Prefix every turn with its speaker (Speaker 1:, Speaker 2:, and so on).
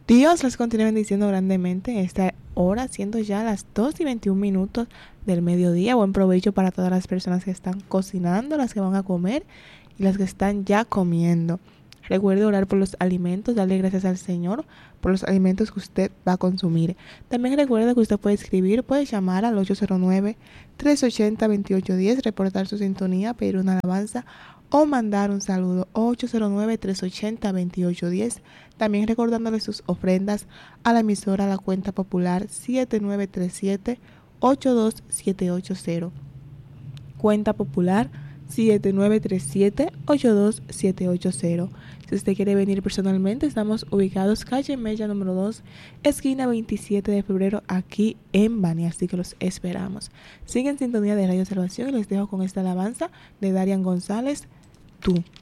Speaker 1: Dios les continúe bendiciendo grandemente en esta hora, siendo ya las 2:21 del mediodía. Buen provecho para todas las personas que están cocinando, las que van a comer y las que están ya comiendo. Recuerde orar por los alimentos, darle gracias al Señor por los alimentos que usted va a consumir. También recuerde que usted puede escribir, puede llamar al 809-380-2810, reportar su sintonía, pedir una alabanza o mandar un saludo. 809-380-2810. También recordándole sus ofrendas a la emisora, a la cuenta popular 7937-82780. Cuenta popular 7937-82780. Si usted quiere venir personalmente, estamos ubicados calle Mella número 2, esquina 27 de febrero, aquí en Bani, así que los esperamos. Sigue en sintonía de Radio Salvación y les dejo con esta alabanza de Darian González, Tú.